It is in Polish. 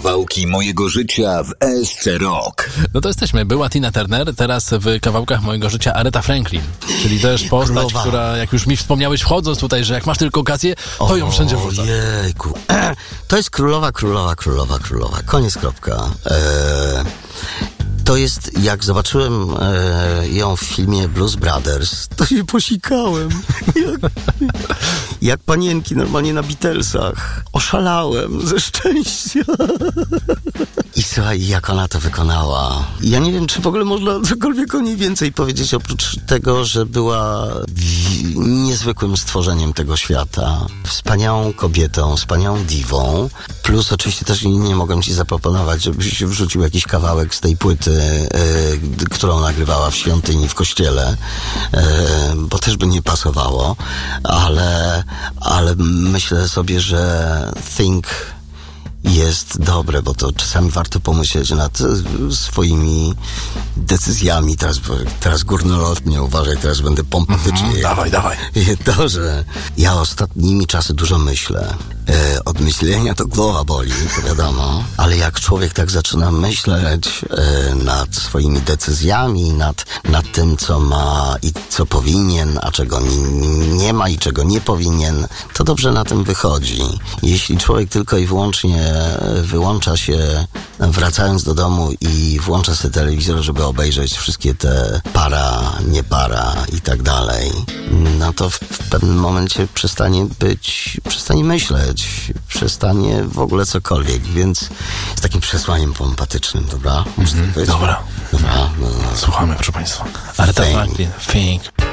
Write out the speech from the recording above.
Kawałki mojego życia w ESC Rock. No to jesteśmy. Była Tina Turner, teraz w kawałkach mojego życia Aretha Franklin. Czyli też postać, Królowa. która, jak już mi wspomniałeś wchodząc tutaj, że jak masz tylko okazję, to ją wszędzie wrzucasz. Ojejku. To jest królowa. Koniec, kropka. To jest, jak zobaczyłem ją w filmie Blues Brothers, to się posikałem. Jak panienki normalnie na Beatlesach. Oszalałem ze szczęścia. I słuchaj, jak ona to wykonała. Ja nie wiem, czy w ogóle można cokolwiek o niej więcej powiedzieć, oprócz tego, że była niezwykłym stworzeniem tego świata. Wspaniałą kobietą, wspaniałą diwą. Plus oczywiście też nie mogłem ci zaproponować, żebyś wrzucił jakiś kawałek z tej płyty, którą nagrywała w świątyni, w kościele, bo też by nie pasowało, ale myślę sobie, że Think jest dobre, bo to czasami warto pomyśleć nad swoimi decyzjami. Teraz górnolotnie, uważaj, teraz będę pompatycznie. Dawaj. Dobrze. Ja ostatnimi czasy dużo myślę. Od myślenia to głowa boli, to wiadomo. Ale jak człowiek tak zaczyna myśleć nad swoimi decyzjami, nad tym, co ma i co powinien, a czego nie ma i czego nie powinien, to dobrze na tym wychodzi. Jeśli człowiek tylko i wyłącznie wyłącza się, wracając do domu i włącza sobie telewizor, żeby obejrzeć wszystkie te para, nie para i tak dalej, no to w pewnym momencie przestanie myśleć, przestanie w ogóle cokolwiek, więc z takim przesłaniem pompatycznym, dobra? Dobra. No. Słuchamy, proszę Państwa. Aretha Franklin, Think.